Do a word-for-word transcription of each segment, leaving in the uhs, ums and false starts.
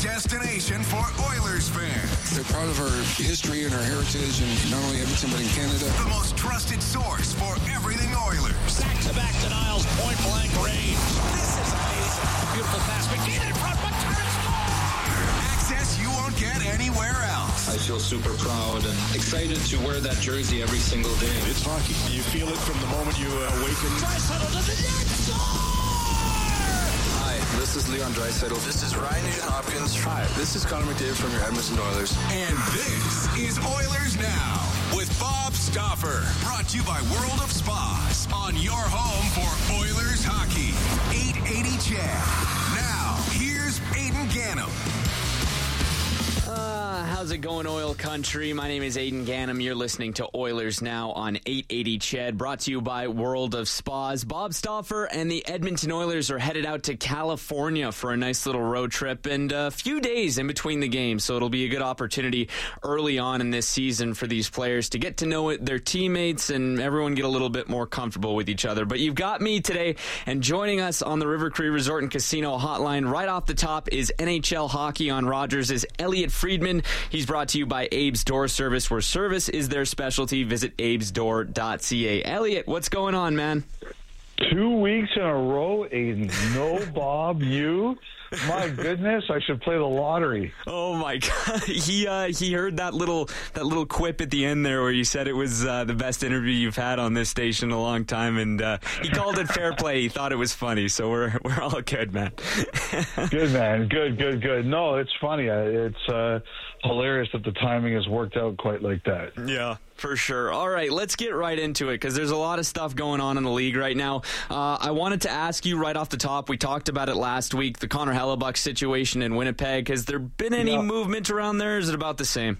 destination for Oilers fans. They're proud of our history and our heritage, and not only Edmonton, but in Canada. The most trusted source for everything Oilers. Back-to-back denials, point-blank range. This is amazing. Beautiful pass. McDavid in front, but turn score! Access you won't get anywhere else. I feel super proud and excited to wear that jersey every single day. It's hockey. You feel it from the moment you awaken. Draisaitl to the net, score! Hi, this is Leon Draisaitl. This is Ryan Nugent-Hopkins. Hi, this is Connor McDavid from your Edmonton Oilers. And this is Oilers Now with Bob Stauffer. Brought to you by World of Spas. On your home for Oilers hockey. eight eighty C H E D. Now, here's Aidan Gannam. Uh, how's it going, Oil Country? My name is Aidan Gannam. You're listening to Oilers Now on eight eighty C H E D, brought to you by World of Spas. Bob Stauffer and the Edmonton Oilers are headed out to California for a nice little road trip and a few days in between the games, so it'll be a good opportunity early on in this season for these players to get to know it, their teammates, and everyone get a little bit more comfortable with each other. But you've got me today, and joining us on the River Cree Resort and Casino hotline right off the top is N H L Hockey on Rogers' is Elliot Friedman. He's brought to you by Abe's Door Service, where service is their specialty. Visit abes door dot c a. Elliot, what's going on, man? Two weeks in a row, Aiden. No, Bob, you. My goodness, I should play the lottery. Oh my God, he uh, he heard that little that little quip at the end there where you said it was uh, the best interview you've had on this station in a long time, and uh, he called it fair play. He thought it was funny, so we're we're all good, man. Good, man. Good, good, good. No, it's funny. It's uh, hilarious that the timing has worked out quite like that. Yeah. For sure. All right, let's get right into it because there's a lot of stuff going on in the league right now. Uh, I wanted to ask you right off the top, we talked about it last week, the Connor Hellebuck situation in Winnipeg. Has there been any yeah. movement around there, or is it about the same?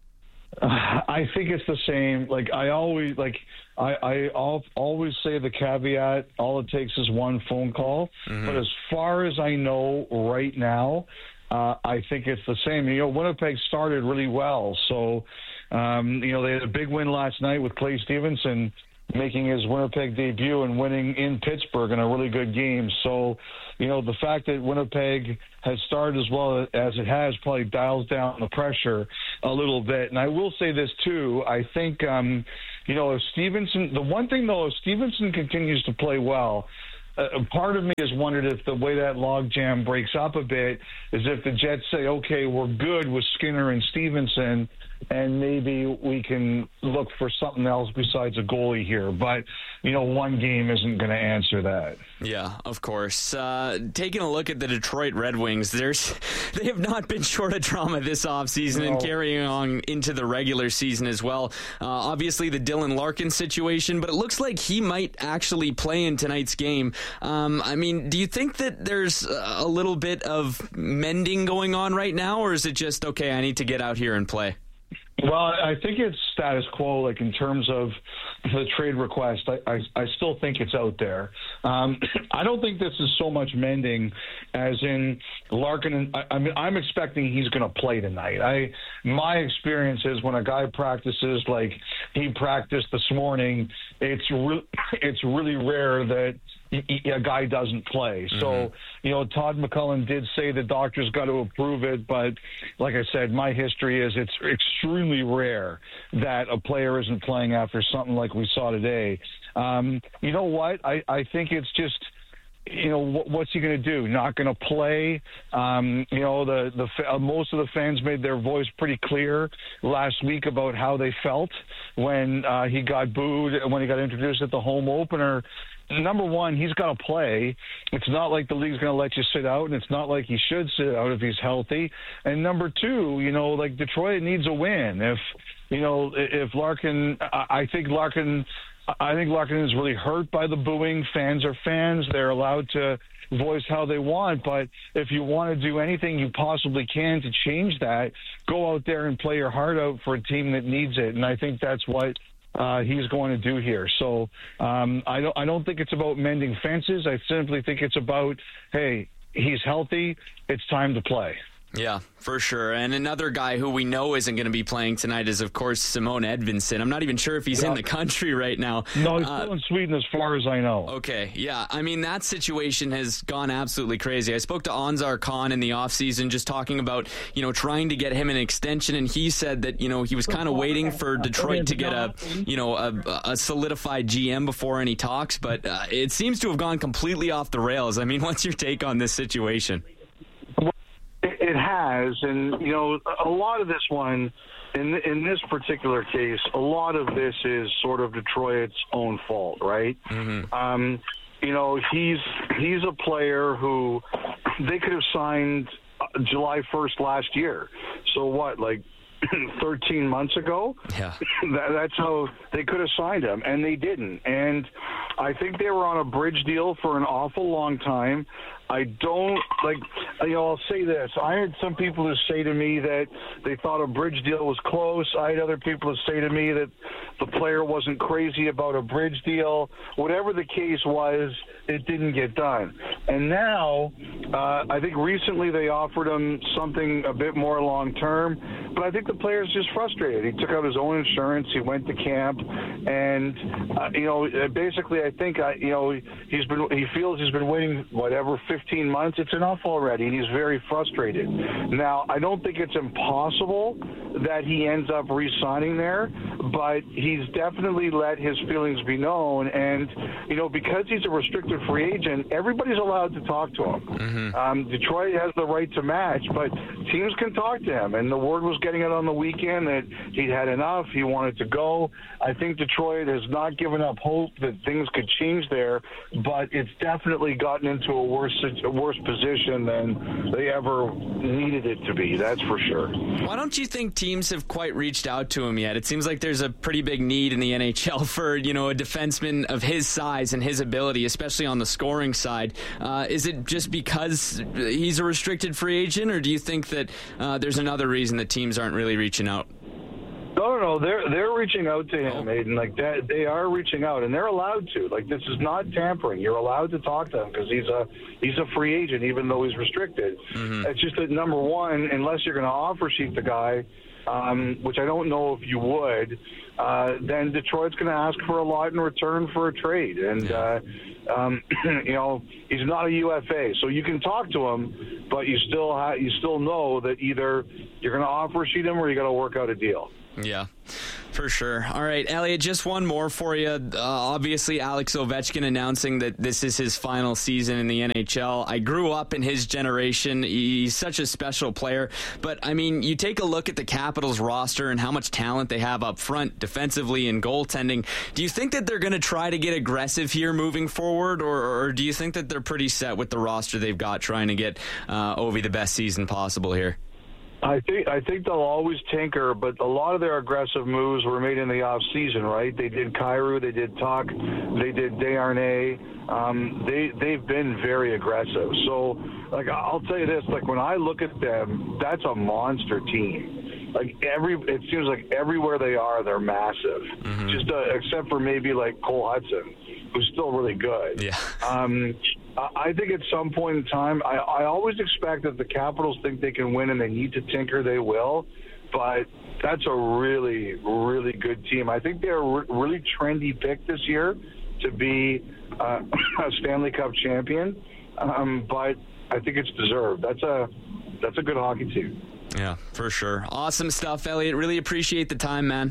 Uh, I think it's the same. Like, I always, like, I, I always say the caveat, all it takes is one phone call. Mm-hmm. But as far as I know right now, uh, I think it's the same. You know, Winnipeg started really well, so... Um, you know, they had a big win last night with Clay Stevenson making his Winnipeg debut and winning in Pittsburgh in a really good game. So, you know, the fact that Winnipeg has started as well as it has probably dials down the pressure a little bit. And I will say this, too. I think, um, you know, if Stevenson – the one thing, though, if Stevenson continues to play well – Uh, part of me has wondered if the way that logjam breaks up a bit is if the Jets say, okay, we're good with Skinner and Stevenson, and maybe we can look for something else besides a goalie here. But, you know, one game isn't going to answer that. Yeah, of course. Uh, taking a look at the Detroit Red Wings, there's they have not been short of drama this offseason no. and carrying on into the regular season as well. Uh, obviously, the Dylan Larkin situation, but it looks like he might actually play in tonight's game. Um, I mean, do you think that there's a little bit of mending going on right now, or is it just, okay, I need to get out here and play? Well, I think it's status quo, like in terms of the trade request. I, I, I still think it's out there. Um, I don't think this is so much mending as in Larkin. And, I, I mean, I'm expecting he's going to play tonight. I my experience is when a guy practices like he practiced this morning, it's re- it's really rare that a guy doesn't play. So, mm-hmm. you know, Todd McCullough did say the doctor's got to approve it, but like I said, my history is it's extremely rare that a player isn't playing after something like we saw today. Um, you know what? I, I think it's just, you know, what, what's he going to do? Not going to play? Um, you know, the, the uh, most of the fans made their voice pretty clear last week about how they felt when uh, he got booed, when he got introduced at the home opener. Number one, he's got to play. It's not like the league's going to let you sit out, and it's not like he should sit out if he's healthy. And number two, you know, like Detroit needs a win. If, you know, if Larkin, I think Larkin, I think Larkin is really hurt by the booing. Fans are fans. They're allowed to voice how they want. But if you want to do anything you possibly can to change that, go out there and play your heart out for a team that needs it. And I think that's what Uh, he's going to do here. So um, I don't. I don't think it's about mending fences. I simply think it's about, hey, he's healthy. It's time to play. Yeah, for sure. And another guy who we know isn't going to be playing tonight is, of course, Simon Edvinsson. I'm not even sure if he's yeah. in the country right now. No, he's uh, still in Sweden as far as I know. Okay, yeah. I mean, that situation has gone absolutely crazy. I spoke to Ansar Khan in the offseason just talking about, you know, trying to get him an extension, and he said that, you know, he was kind of waiting for Detroit to get a, you know, a, a solidified G M before any talks, but uh, it seems to have gone completely off the rails. I mean, what's your take on this situation? It has, and, you know, a lot of this one, in in this particular case, a lot of this is sort of Detroit's own fault, right? Mm-hmm. Um, you know, he's he's a player who they could have signed July first last year. So what, like thirteen months ago? Yeah. that, that's how they could have signed him, and they didn't. And I think they were on a bridge deal for an awful long time. I don't, like, you know, I'll say this. I had some people who say to me that they thought a bridge deal was close. I had other people who say to me that the player wasn't crazy about a bridge deal. Whatever the case was, it didn't get done. And now, uh, I think recently they offered him something a bit more long-term, but I think the player's just frustrated. He took out his own insurance. He went to camp, and, uh, you know, basically I think, I, you know, he's been, he feels he's been waiting, whatever, fifteen months. It's enough already, and he's very frustrated. Now, I don't think it's impossible that he ends up re-signing there, but he's definitely let his feelings be known, and, you know, because he's a restricted free agent, everybody's allowed to talk to him. Mm-hmm. Um, Detroit has the right to match, but teams can talk to him, and the word was getting out on the weekend that he'd had enough, he wanted to go. I think Detroit has not given up hope that things could change there, but it's definitely gotten into a worse a worse position than they ever needed it to be, that's for sure. Why don't you think teams have quite reached out to him yet? It seems like there's a pretty big need in the N H L for, you know, a defenseman of his size and his ability, especially on the scoring side. Uh, is it just because he's a restricted free agent, or do you think that uh, there's another reason that teams aren't really reaching out? No, no, no. They're they're reaching out to him, Aiden. Like that, they are reaching out, and they're allowed to. Like, this is not tampering. You're allowed to talk to him because he's a he's a free agent, even though he's restricted. Mm-hmm. It's just that, number one, unless you're going to offer sheet the guy, um, which I don't know if you would, uh, then Detroit's going to ask for a lot in return for a trade, and uh, um, you know, he's not a U F A, so you can talk to him, but you still ha- you still know that either you're going to offer sheet him or you got to work out a deal. Yeah, for sure. All right, Elliot, just one more for you. Uh, obviously, Alex Ovechkin announcing that this is his final season in the N H L. I grew up in his generation. He's such a special player. But, I mean, you take a look at the Capitals roster and how much talent they have up front, defensively and goaltending. Do you think that they're going to try to get aggressive here moving forward, or, or do you think that they're pretty set with the roster they've got, trying to get uh, Ovi the best season possible here? I think I think they'll always tinker, but a lot of their aggressive moves were made in the off season, right? They did Kyrou, they did Tuck, they did Desharnais. Um, they they've been very aggressive. So, like, I'll tell you this: like, when I look at them, that's a monster team. Like, every it seems like everywhere they are, they're massive. Mm-hmm. Just uh, except for maybe like Cole Hudson, who's still really good. Yeah. Um, I think at some point in time, I, I always expect that the Capitals think they can win and they need to tinker, they will. But that's a really, really good team. I think they're a re- really trendy pick this year to be uh, a Stanley Cup champion. Um, but I think it's deserved. That's a that's a good hockey team. Yeah, for sure. Awesome stuff, Elliot. Really appreciate the time, man.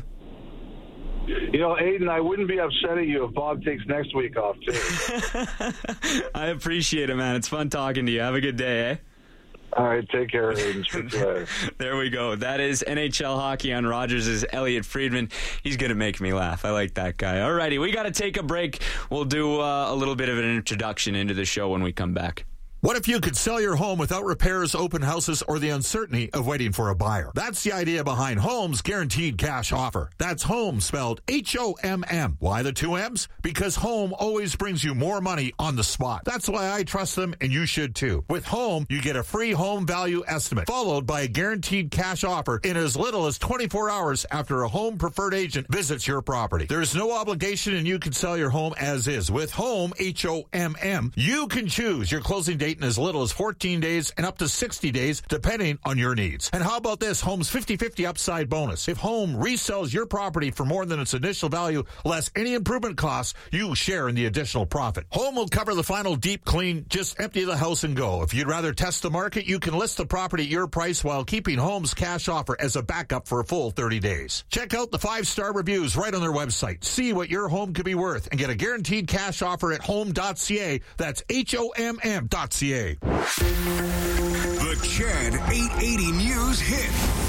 You know, Aiden, I wouldn't be upset at you if Bob takes next week off, too. I appreciate it, man. It's fun talking to you. Have a good day, eh? All right, take care, Aiden. Speak to you later. There we go. That is N H L Hockey on Rogers' Elliot Friedman. He's going to make me laugh. I like that guy. All righty, we got to take a break. We'll do uh, a little bit of an introduction into the show when we come back. What if you could sell your home without repairs, open houses, or the uncertainty of waiting for a buyer? That's the idea behind Home's Guaranteed Cash Offer. That's Home spelled H O M M. Why the two M's? Because Home always brings you more money on the spot. That's why I trust them, and you should too. With Home, you get a free home value estimate, followed by a guaranteed cash offer in as little as twenty-four hours after a Home preferred agent visits your property. There is no obligation, and you can sell your home as is. With Home, H O M M, you can choose your closing date wait in as little as fourteen days and up to sixty days, depending on your needs. And how about this Home's fifty-fifty upside bonus? If Home resells your property for more than its initial value, less any improvement costs, you share in the additional profit. Home will cover the final deep clean. Just empty the house and go. If you'd rather test the market, you can list the property at your price while keeping Home's cash offer as a backup for a full thirty days. Check out the five-star reviews right on their website. See what your home could be worth and get a guaranteed cash offer at home dot c a. That's H O M M dot C A. The Chad eight eighty News Hit.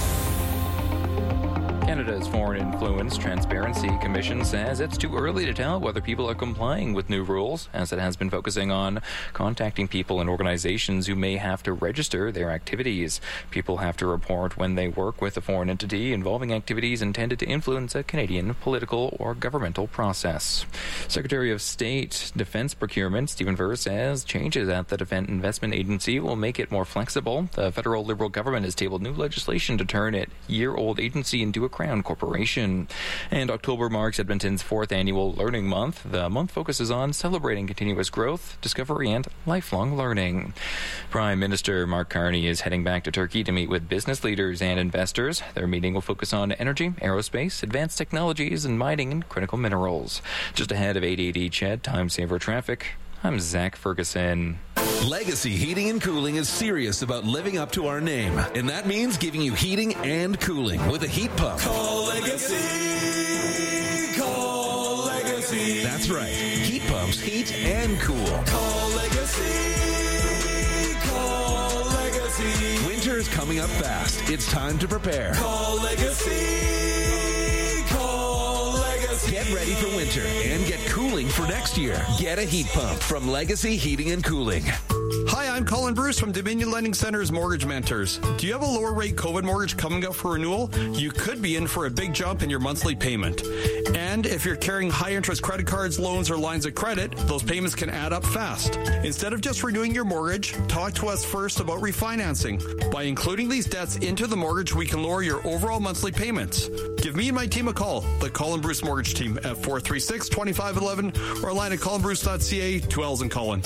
Canada's Foreign Influence Transparency Commission says it's too early to tell whether people are complying with new rules, as it has been focusing on contacting people and organizations who may have to register their activities. People have to report when they work with a foreign entity involving activities intended to influence a Canadian political or governmental process. Secretary of State Defense Procurement Stephen Verr says changes at the Defense Investment Agency will make it more flexible. The federal Liberal government has tabled new legislation to turn its year-old agency into a Crown Corporation. And October marks Edmonton's fourth annual Learning Month. The month focuses on celebrating continuous growth, discovery, and lifelong learning. Prime Minister Mark Carney is heading back to Turkey to meet with business leaders and investors. Their meeting will focus on energy, aerospace, advanced technologies, and mining and critical minerals. Just ahead of eight eighty C H E D Time Saver Traffic, I'm Zach Ferguson. Legacy Heating and Cooling is serious about living up to our name, and that means giving you heating and cooling with a heat pump. Call Legacy. Call Legacy. That's right. Heat pumps heat and cool. Call Legacy. Call Legacy. Winter is coming up fast. It's time to prepare. Call Legacy. Call Legacy. Get ready for winter and get cooling for next year. Get a heat pump from Legacy Heating and Cooling. Hi, I'm Colin Bruce from Dominion Lending Center's Mortgage Mentors. Do you have a lower rate COVID mortgage coming up for renewal? You could be in for a big jump in your monthly payment. And if you're carrying high interest credit cards, loans, or lines of credit, those payments can add up fast. Instead of just renewing your mortgage, talk to us first about refinancing. By including these debts into the mortgage, we can lower your overall monthly payments. Give me and my team a call, the Colin Bruce Mortgage Team, at four three six, two five one one or online at colin bruce dot c a, two L's in Colin.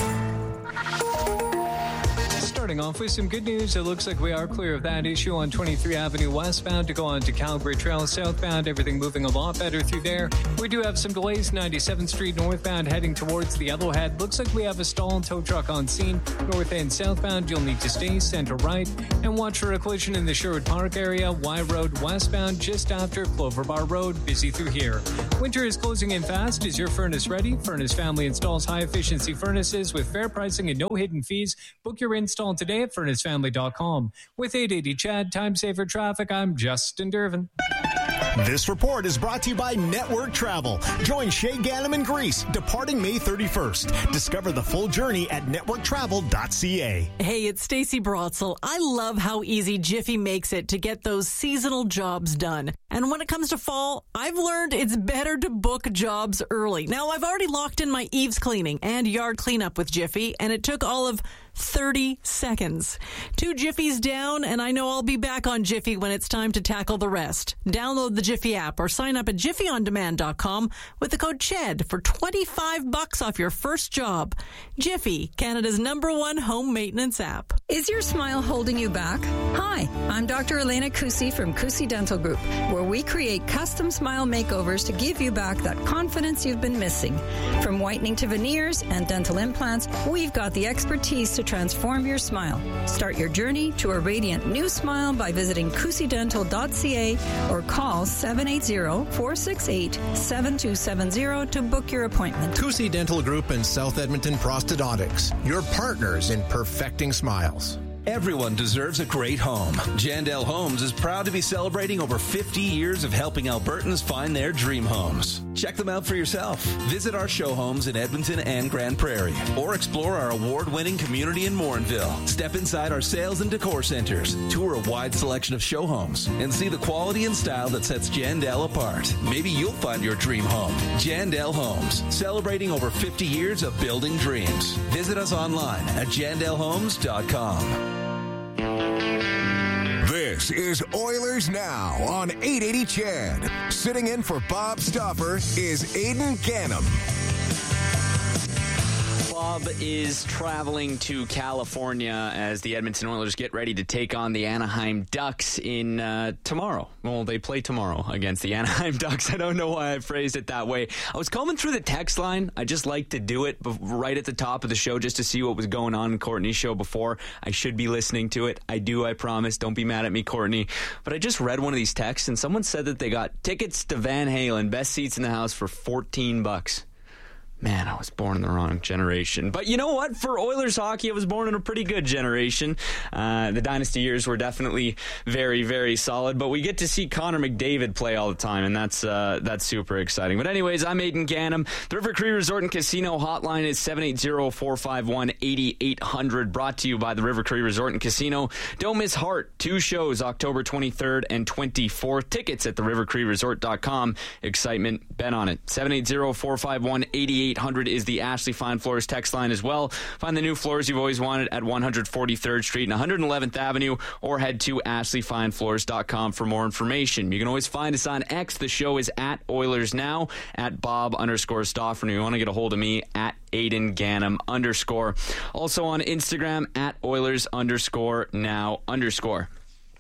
Starting off with some good news, it looks like we are clear of that issue on twenty-three Avenue westbound to go on to Calgary Trail southbound. Everything moving a lot better through there. We do have some delays, ninety-seventh Street northbound heading towards the Yellowhead. Looks like we have a stalled tow truck on scene. North and southbound, you'll need to stay center right and watch for a collision in the Sherwood Park area. Y Road westbound just after Clover Bar Road, busy through here. Winter is closing in fast. Is your furnace ready? Furnace Family installs high-efficiency furnaces with fair pricing and no hidden fees. Book your install today at furnace family dot com. With eight eighty C H E D Time Saver Traffic, I'm Justin Dervin. This report is brought to you by Network Travel. Join Shay Ganem in Greece, departing May thirty-first. Discover the full journey at network travel dot c a. Hey, it's Stacey Brotzel. I love how easy Jiffy makes it to get those seasonal jobs done. And when it comes to fall, I've learned it's better to book jobs early. Now, I've already locked in my eaves cleaning and yard cleanup with Jiffy, and it took all of thirty seconds. Two Jiffies down, and I know I'll be back on Jiffy when it's time to tackle the rest. Download the Jiffy app or sign up at jiffy on demand dot com with the code C H E D for twenty-five bucks off your first job. Jiffy, Canada's number one home maintenance app. Is your smile holding you back? Hi, I'm Doctor Elena Kusi from Kusi Dental Group, where we create custom smile makeovers to give you back that confidence you've been missing. From whitening to veneers and dental implants, we've got the expertise to transform your smile. Start your journey to a radiant new smile by visiting kusi dental dot c a or call seven eight zero, four six eight, seven two seven zero to book your appointment. Kusi Dental Group and South Edmonton Prosthodontics, your partners in perfecting smiles. Everyone deserves a great home. Jandel Homes is proud to be celebrating over fifty years of helping Albertans find their dream homes. Check them out for yourself. Visit our show homes in Edmonton and Grand Prairie, or explore our award-winning community in Morinville. Step inside our sales and decor centers, tour a wide selection of show homes, and see the quality and style that sets Jandel apart. Maybe you'll find your dream home. Jandel Homes, celebrating over fifty years of building dreams. Visit us online at jandel homes dot com. This is Oilers Now on eight eighty C H E D. Sitting in for Bob Stauffer is Aidan Ganem. Bob is traveling to California as the Edmonton Oilers get ready to take on the Anaheim Ducks in uh, tomorrow. Well, they play tomorrow against the Anaheim Ducks. I don't know why I phrased it that way. I was combing through the text line. I just like to do it right at the top of the show just to see what was going on in Courtney's show before. I should be listening to it. I do, I promise. Don't be mad at me, Courtney. But I just read one of these texts, and someone said that they got tickets to Van Halen, best seats in the house, for fourteen bucks. Man, I was born in the wrong generation. But you know what? For Oilers hockey, I was born in a pretty good generation. Uh, the dynasty years were definitely very, very solid. But we get to see Connor McDavid play all the time, and that's uh, that's super exciting. But anyways, I'm Aidan Gannam. The River Cree Resort and Casino hotline is seven eight zero, four five one, eight eight zero zero, brought to you by the River Cree Resort and Casino. Don't miss Heart. Two shows, October twenty-third and twenty-fourth. Tickets at the river cree resort dot com. Excitement, bet on it. seven eight zero, four five one, eight eight zero zero is the Ashley Fine Floors text line as well. Find the new floors you've always wanted at one forty-third Street and one hundred eleventh Avenue, or head to ashley fine floors dot com for more information. You can always find us on X. The show is at Oilers Now, at Bob underscore Stauffer. And if you want to get a hold of me, at Aidan Gannam underscore. Also on Instagram, at Oilers underscore Now underscore.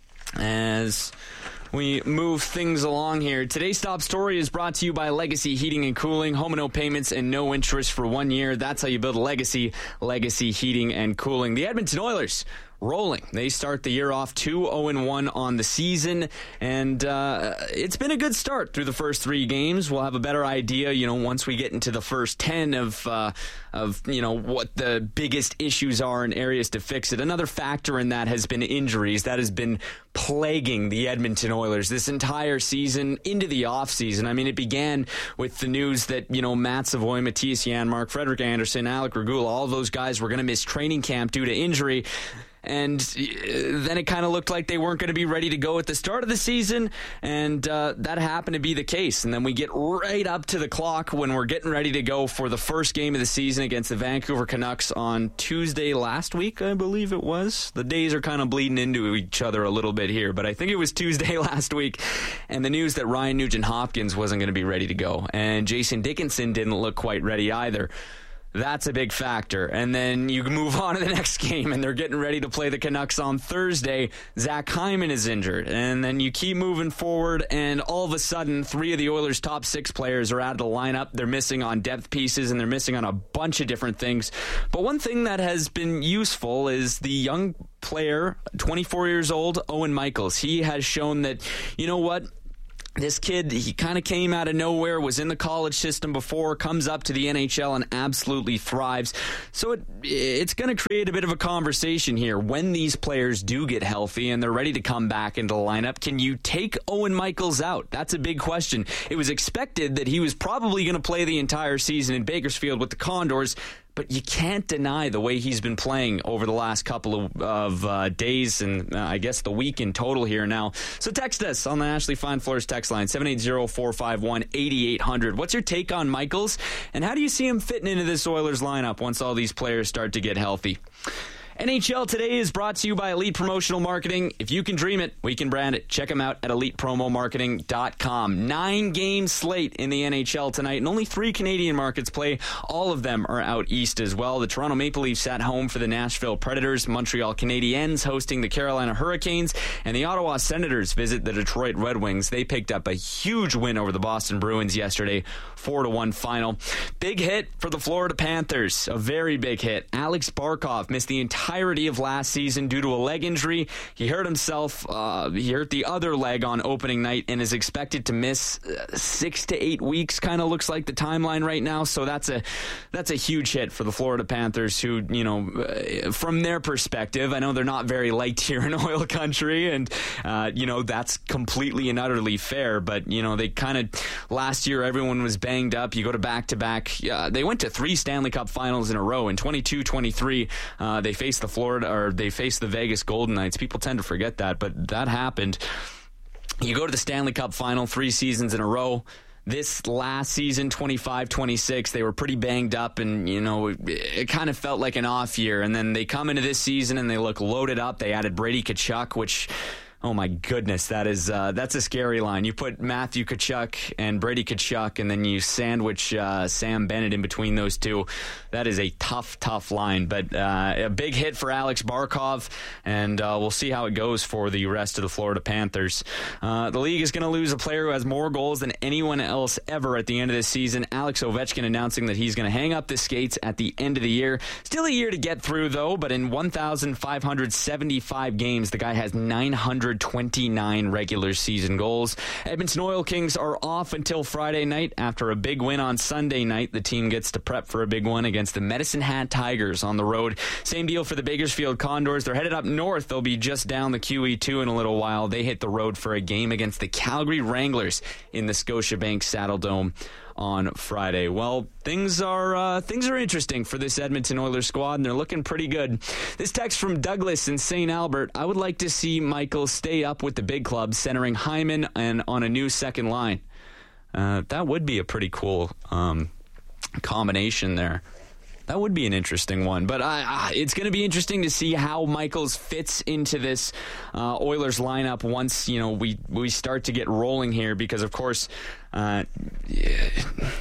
As we move things along here, today's top story is brought to you by Legacy Heating and Cooling. Home and no payments and no interest for one year. That's how you build a legacy. Legacy Heating and Cooling. The Edmonton Oilers rolling. They start the year off two oh one on the season, and uh, it's been a good start through the first three games. We'll have a better idea, you know, once we get into the first ten of, uh, of you know, what the biggest issues are and areas to fix it. Another factor in that has been injuries. That has been plaguing the Edmonton Oilers this entire season into the offseason. I mean, it began with the news that, you know, Matt Savoy, Matthias Janmark, Frederik Andersen, Alec Regula, all of those guys were going to miss training camp due to injury. And then it kind of looked like they weren't going to be ready to go at the start of the season, and uh, that happened to be the case. And then we get right up to the clock when we're getting ready to go for the first game of the season against the Vancouver Canucks on Tuesday last week, I believe it was. The days are kind of bleeding into each other a little bit here, but I think it was Tuesday last week. And the news that Ryan Nugent-Hopkins wasn't going to be ready to go, and Jason Dickinson didn't look quite ready either. That's a big factor. And then you move on to the next game, and they're getting ready to play the Canucks on Thursday. Zach Hyman is injured. And then you keep moving forward, and all of a sudden, three of the Oilers' top six players are out of the lineup. They're missing on depth pieces, and they're missing on a bunch of different things. But one thing that has been useful is the young player, twenty-four years old, Owen Michaels. He has shown that, you know what? This kid, he kind of came out of nowhere, was in the college system before, comes up to the N H L and absolutely thrives. So it, it's going to create a bit of a conversation here. When these players do get healthy and they're ready to come back into the lineup, can you take Owen Michaels out? That's a big question. It was expected that he was probably going to play the entire season in Bakersfield with the Condors, but you can't deny the way he's been playing over the last couple of, of uh, days and uh, I guess the week in total here now. So text us on the Ashley Fine Floors text line, seven eight zero, four five one, eight eight zero zero. What's your take on Michaels, and how do you see him fitting into this Oilers lineup once all these players start to get healthy? N H L Today is brought to you by Elite Promotional Marketing. If you can dream it, we can brand it. Check them out at elite promo marketing dot com. Nine game slate in the N H L tonight, and only three Canadian markets play. All of them are out east as well. The Toronto Maple Leafs at home for the Nashville Predators. Montreal Canadiens hosting the Carolina Hurricanes. And the Ottawa Senators visit the Detroit Red Wings. They picked up a huge win over the Boston Bruins yesterday. four to one final. Big hit for the Florida Panthers. A very big hit. Alex Barkov missed the entire entirety of last season due to a leg injury. He hurt himself. Uh, he hurt the other leg on opening night and is expected to miss uh, six to eight weeks. Kind of looks like the timeline right now. So that's a that's a huge hit for the Florida Panthers, who, you know, uh, from their perspective, I know they're not very liked here in oil country, and uh, you know that's completely and utterly fair. But you know they kind of last year everyone was banged up. You go to back to back. They went to three Stanley Cup Finals in a row in twenty-two twenty-three. Uh, they faced the Florida, or they faced the Vegas Golden Knights. People tend to forget that, but that happened. You go to the Stanley Cup Final three seasons in a row. This last season, twenty-five twenty-six, they were pretty banged up, and you know it, it kind of felt like an off year. And then they come into this season and they look loaded up. They added Brady Tkachuk, which Oh my goodness, that is uh, that's a scary line. You put Matthew Tkachuk and Brady Tkachuk, and then you sandwich uh, Sam Bennett in between those two. That is a tough, tough line. But uh, a big hit for Alex Barkov, and uh, we'll see how it goes for the rest of the Florida Panthers. Uh, the league is going to lose a player who has more goals than anyone else ever at the end of this season. Alex Ovechkin announcing that he's going to hang up the skates at the end of the year. Still a year to get through, though, but in one thousand five hundred seventy-five games, the guy has nine hundred twenty-nine regular season goals. Edmonton Oil Kings are off until Friday night. After a big win on Sunday night, the team gets to prep for a big one against the Medicine Hat Tigers on the road. Same deal for the Bakersfield Condors. They're headed up north. They'll be just down the Q E two in a little while. They hit the road for a game against the Calgary Wranglers in the Scotiabank Saddledome on Friday. Well, things are uh, things are interesting for this Edmonton Oilers squad, and they're looking pretty good. This text from Douglas in Saint Albert: I would like to see Michael stay up with the big club, centering Hyman and on a new second line. Uh, that would be a pretty cool um, combination there. That would be an interesting one. But uh, uh, it's going to be interesting to see how Michaels fits into this uh, Oilers lineup once, you know, we, we start to get rolling here, because, of course, uh, yeah,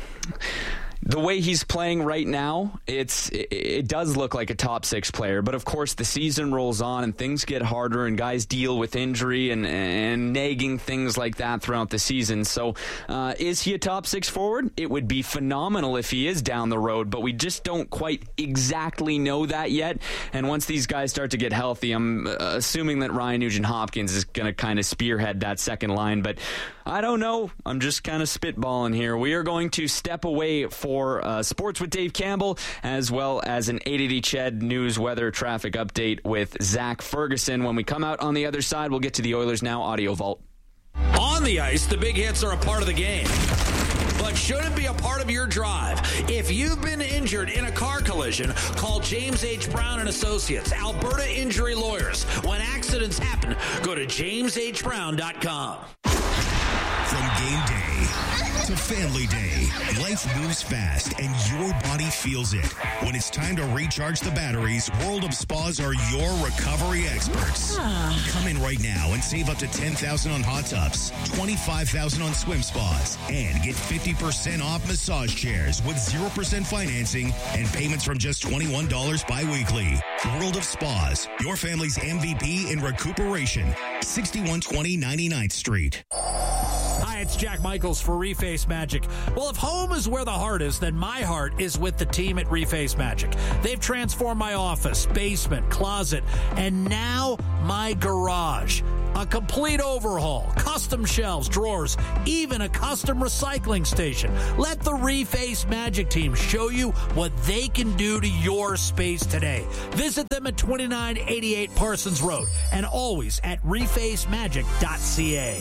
the way he's playing right now, it's it, it does look like a top six player. But, of course, the season rolls on and things get harder and guys deal with injury and, and nagging things like that throughout the season. So uh, is he a top six forward? It would be phenomenal if he is down the road, but we just don't quite exactly know that yet. And once these guys start to get healthy, I'm uh, assuming that Ryan Nugent-Hopkins is going to kind of spearhead that second line. But I don't know. I'm just kind of spitballing here. We are going to step away for uh, Sports with Dave Campbell, as well as an eight eighty C H E D news weather traffic update with Zach Ferguson. When we come out on the other side, we'll get to the Oilers Now Audio Vault. On the ice, the big hits are a part of the game, but shouldn't be a part of your drive. If you've been injured in a car collision, call James H. Brown and Associates, Alberta Injury Lawyers. When accidents happen, go to james h brown dot com. From game day to family day, life moves fast and your body feels it. When it's time to recharge the batteries, World of Spas are your recovery experts. Come in right now and save up to ten thousand dollars on hot tubs, twenty-five thousand dollars on swim spas, and get fifty percent off massage chairs with zero percent financing and payments from just twenty-one dollars bi-weekly. World of Spas, your family's M V P in recuperation. sixty-one twenty ninety-ninth Street. Hi, it's Jack Michaels for Reface Magic. Well, if home is where the heart is, then my heart is with the team at Reface Magic. They've transformed my office, basement, closet, and now my garage. A complete overhaul, custom shelves, drawers, even a custom recycling station. Let the Reface Magic team show you what they can do to your space today. Visit them at twenty-nine eighty-eight Parsons Road and always at reface magic dot c a.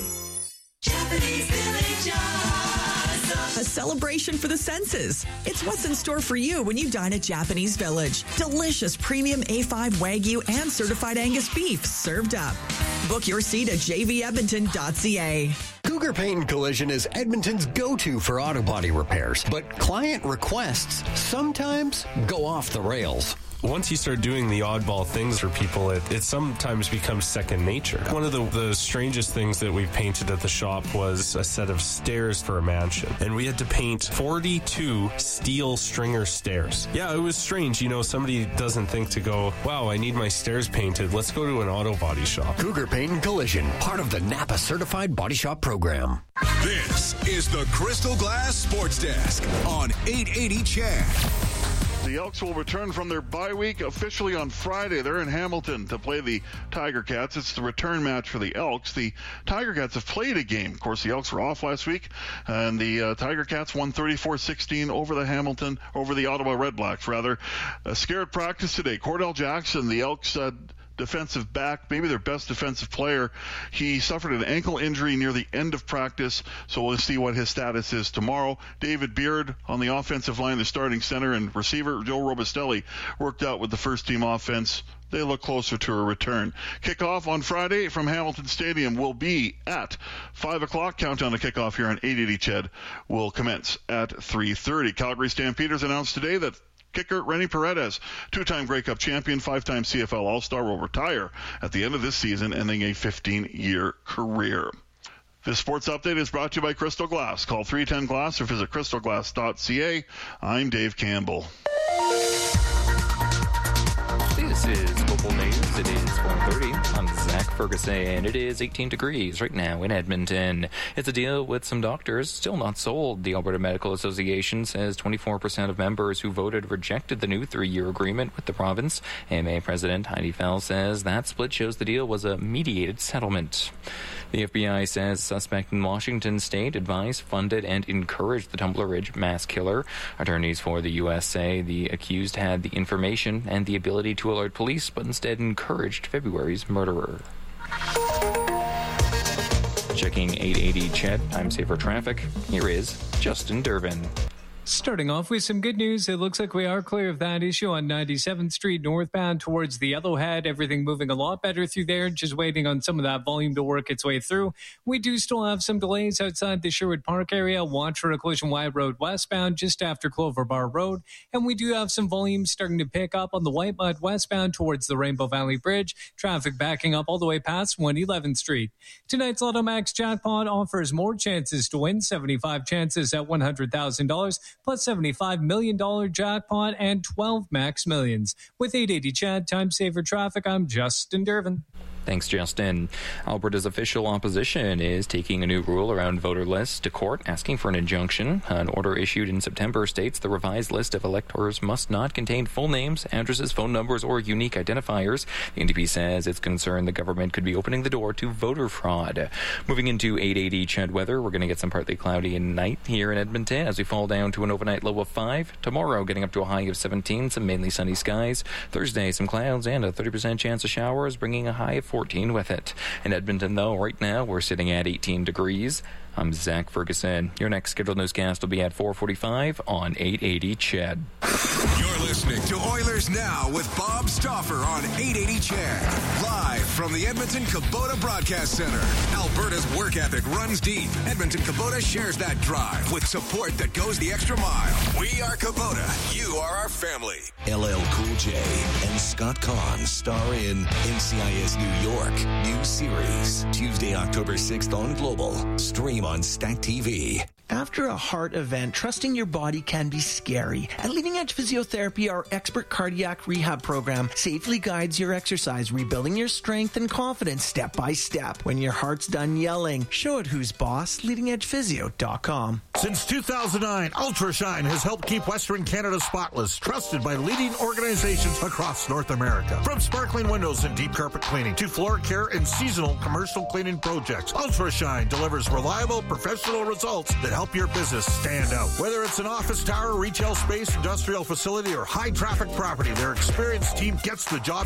A celebration for the senses. It's what's in store for you when you dine at Japanese Village. Delicious premium A five Wagyu and certified Angus beef served up. Book your seat at j v edmonton dot c a. Cougar Paint and Collision is Edmonton's go-to for auto body repairs, but client requests sometimes go off the rails. Once you start doing the oddball things for people, it, it sometimes becomes second nature. One of the, the strangest things that we painted at the shop was a set of stairs for a mansion. And we had to paint forty-two steel stringer stairs. Yeah, it was strange. You know, somebody doesn't think to go, wow, I need my stairs painted. Let's go to an auto body shop. Cougar Paint and Collision, part of the Napa Certified Body Shop program. This is the Crystal Glass Sports Desk on eight eighty C H E D. The Elks will return from their bye week officially on Friday. They're in Hamilton to play the Tiger Cats. It's the return match for the Elks. The Tiger Cats have played a game. Of course, the Elks were off last week, and the uh, Tiger Cats won thirty-four sixteen over the Hamilton, over the Ottawa Redblacks, rather. A scared practice today. Cordell Jackson, the Elks uh, defensive back, maybe their best defensive player. He suffered an ankle injury near the end of practice, so we'll see what his status is tomorrow. David Beard on the offensive line, the starting center and receiver. Joe Robustelli worked out with the first team offense. They look closer to a return. Kickoff on Friday from Hamilton Stadium will be at five o'clock. Countdown to kickoff here on eight eighty C H E D will commence at three thirty. Calgary Stampeders announced today that Kicker Rennie Paredes, two-time Grey Cup champion, five-time C F L All-Star, will retire at the end of this season, ending a fifteen-year career. This sports update is brought to you by Crystal Glass. Call three one zero glass or visit crystal glass dot c a. I'm Dave Campbell. This is Global News. It is four thirty. I'm Zach Ferguson. It is eighteen degrees right now in Edmonton. It's a deal with some doctors still not sold. The Alberta Medical Association says twenty-four percent of members who voted rejected the new three-year agreement with the province. A M A President Heidi Fell says that split shows the deal was a mediated settlement. The F B I says suspect in Washington state advised, funded, and encouraged the Tumbler Ridge mass killer. Attorneys for the U S say the accused had the information and the ability to alert police, but instead encouraged February's murderer. Checking eight eighty C H E D, time saver traffic. Here is Justin Durbin. Starting off with some good news, it looks like we are clear of that issue on ninety-seventh Street northbound towards the Yellowhead. Everything moving a lot better through there, just waiting on some of that volume to work its way through. We do still have some delays outside the Sherwood Park area. Watch for a collision wide road westbound just after Clover Bar Road. And we do have some volume starting to pick up on the White Mud westbound towards the Rainbow Valley Bridge. Traffic backing up all the way past one eleventh Street. Tonight's Lotto Max jackpot offers more chances to win, seventy-five chances at one hundred thousand dollars. Plus seventy-five million dollars jackpot and twelve max millions. With eight eighty C H E D, time saver traffic, I'm Justin Durbin. Thanks, Justin. Alberta's official opposition is taking a new rule around voter lists to court, asking for an injunction. An order issued in September states the revised list of electors must not contain full names, addresses, phone numbers, or unique identifiers. The N D P says it's concerned the government could be opening the door to voter fraud. Moving into eight eighty C H E D weather, we're going to get some partly cloudy in night here in Edmonton as we fall down to an overnight low of five. Tomorrow, getting up to a high of seventeen, some mainly sunny skies. Thursday, some clouds and a thirty percent chance of showers, bringing a high of fourteen with it. In Edmonton, though, right now we're sitting at eighteen degrees. I'm Zach Ferguson. Your next scheduled newscast will be at four forty-five on eight eighty C H E D. You're listening to Oilers Now with Bob Stauffer on eight eighty C H E D. Live from the Edmonton Kubota Broadcast Center. Alberta's work ethic runs deep. Edmonton Kubota shares that drive with support that goes the extra mile. We are Kubota. You are our family. L L Cool J and Scott Conn star in N C I S New York. New series. Tuesday, October sixth on Global. Stream on Stack T V. After a heart event, trusting your body can be scary. At Leading Edge Physiotherapy, our expert cardiac rehab program safely guides your exercise, rebuilding your strength and confidence step by step. When your heart's done yelling, show it who's boss. leading edge physio dot com. Since two thousand nine, UltraShine has helped keep Western Canada spotless, trusted by leading organizations across North America. From sparkling windows and deep carpet cleaning to floor care and seasonal commercial cleaning projects, UltraShine delivers reliable, professional results that help your business stand out. Whether it's an office tower, retail space, industrial facility, or high traffic property, their experienced team gets the job